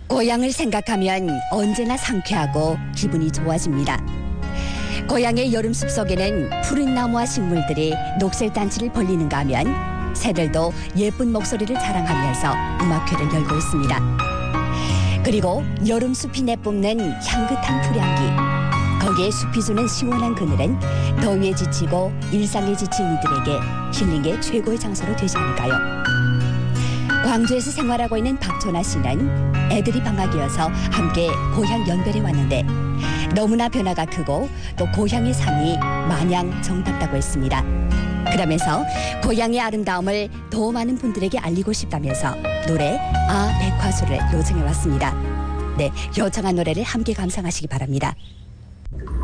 고향을 생각하면 언제나 상쾌하고 기분이 좋아집니다. 고향의 여름 숲속에는 푸른 나무와 식물들이 녹색 단추를 벌리는가 하면 새들도 예쁜 목소리를 자랑하면서 음악회를 열고 있습니다. 그리고 여름 숲이 내뿜는 향긋한 풀향기, 거기에 숲이 주는 시원한 그늘은 더위에 지치고 일상에 지친 이들에게 힐링의 최고의 장소로 되지 않을까요? 광주에서 생활하고 있는 박초나 씨는 애들이 방학이어서 함께 고향 연별에 왔는데 너무나 변화가 크고 또 고향의 삶이 마냥 정답다고 했습니다. 그러면서 고향의 아름다움을 더 많은 분들에게 알리고 싶다면서 노래 백화수를 요청해 왔습니다. 네, 요청한 노래를 함께 감상하시기 바랍니다.